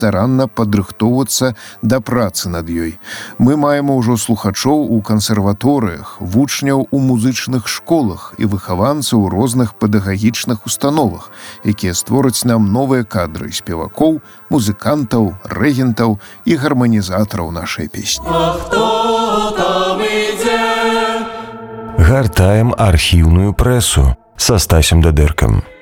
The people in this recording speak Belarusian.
старанна падрыхтоўвацца да працы над ёй. Мы маем ужо слухачоў у кансерваторыях, вучняў у музычных школах і выхаванцаў у розных педагагічных установах, якія створаць нам новыя кадры спевакоў, музыкантаў, рэгентаў і гарманізатараў нашай песні. Гартаем архіўную прэсу са Стасем Дадыркам.